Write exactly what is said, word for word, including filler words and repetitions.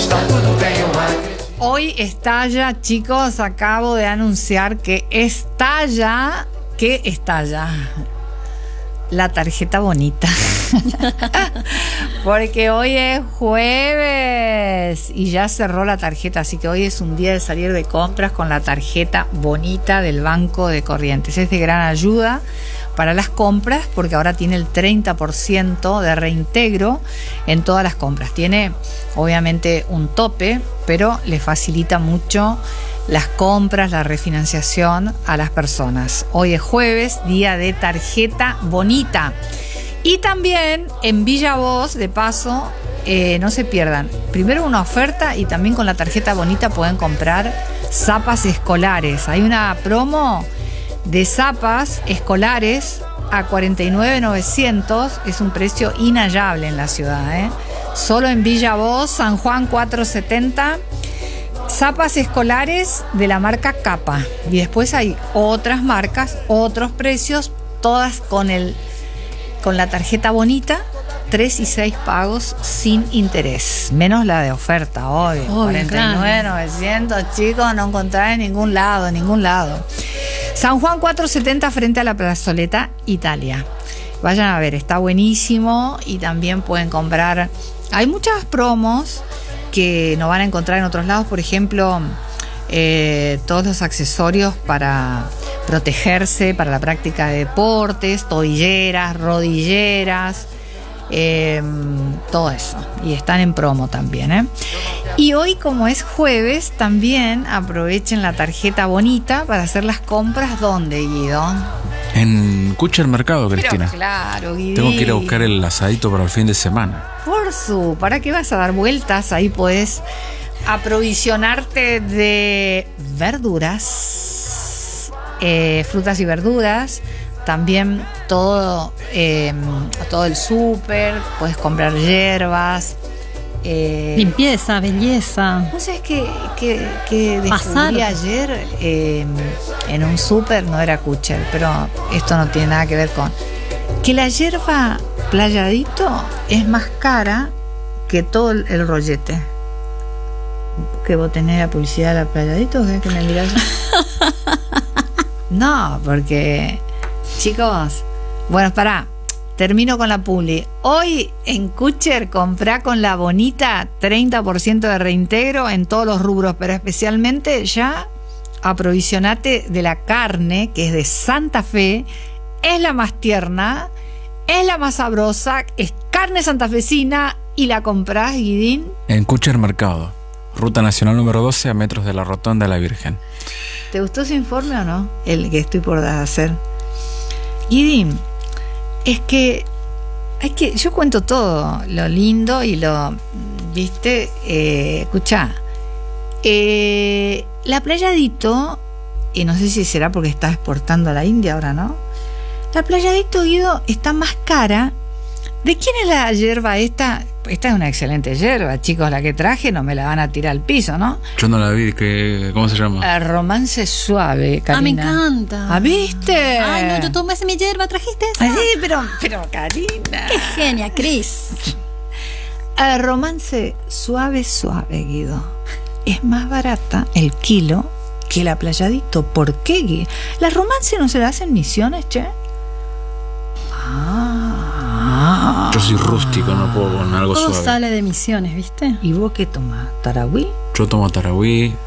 Hoy estalla, chicos, acabo de anunciar que estalla, que estalla la tarjeta bonita. Porque hoy es jueves y ya cerró la tarjeta, así que hoy es un día de salir de compras con la tarjeta bonita del Banco de Corrientes. Es de gran ayuda para las compras porque ahora tiene el treinta por ciento de reintegro en todas las compras. Tiene obviamente un tope, pero le facilita mucho las compras, la refinanciación a las personas. Hoy es jueves, día de tarjeta bonita. Y también en Villa Voz, de paso, eh, no se pierdan. Primero una oferta y también con la tarjeta bonita pueden comprar zapas escolares. Hay una promo de zapas escolares a cuarenta y nueve mil novecientos. Es un precio inhallable en la ciudad, ¿eh? Solo en Villa Voz, San Juan cuatrocientos setenta. Zapas escolares de la marca Capa. Y después hay otras marcas, otros precios, todas con el con la tarjeta bonita, tres y seis pagos sin interés. Menos la de oferta, obvio. obvio cuarenta y nueve mil novecientos, chicos, no encontrás en ningún lado, en ningún lado. San Juan cuatrocientos setenta frente a la Plazoleta Italia. Vayan a ver, está buenísimo y también pueden comprar. Hay muchas promos que no van a encontrar en otros lados, por ejemplo, eh, todos los accesorios para protegerse para la práctica de deportes, tobilleras, rodilleras, eh, todo eso. Y están en promo también, ¿eh? Y hoy, como es jueves, también aprovechen la tarjeta bonita para hacer las compras. ¿Dónde, Guido? En Kucher Mercado, Cristina. Pero claro, Guido. Tengo que ir a buscar el asadito para el fin de semana. Por su, ¿para qué vas a dar vueltas? Ahí podés aprovisionarte de verduras, eh, frutas y verduras, también todo, eh, todo el súper, puedes comprar hierbas. Eh, Limpieza, belleza. ¿No sabes qué, qué, qué descubrí ayer? Eh, en un súper, no era Kucher, pero esto no tiene nada que ver con... Que la hierba Playadito es más cara que todo el, el rollete. ¿Que vos tenés la publicidad de la Playadito? ¿Qué que me mirás? No, porque... Chicos, bueno, pará. Termino con la publi. Hoy en Kucher comprá con la bonita treinta por ciento de reintegro en todos los rubros, pero especialmente ya aprovisionate de la carne, que es de Santa Fe, es la más tierna, es la más sabrosa, es carne santafesina y la comprás, Guidín. En Kucher Mercado, Ruta Nacional número doce, a metros de la Rotonda de la Virgen. ¿Te gustó ese informe o no? El que estoy por hacer. Guidín, es que hay que, yo cuento todo, lo lindo y lo, viste, eh, escuchá, eh, la Playadito, y no sé si será porque está exportando a la India ahora, ¿no? La Playadito, Guido, está más cara. ¿De quién es la hierba esta? Esta es una excelente hierba, chicos, la que traje, no me la van a tirar al piso, ¿no? Yo no la vi, que, ¿cómo se llama? El romance suave, Karina. Ah, me encanta. ¿Ah, viste? Ay, no, yo tomé mi hierba, ¿trajiste esa? Ay, sí, pero, pero, Karina. Qué genia, Cris. El romance suave, suave, Guido. Es más barata el kilo que la Playadito. ¿Por qué, Guido? ¿La romance no se la hacen Misiones, che? Ah. Yo soy rústico, no puedo con algo Todo suave. sale de Misiones, ¿viste? ¿Y vos qué tomás? ¿Tarahui? Yo tomo Tarahui.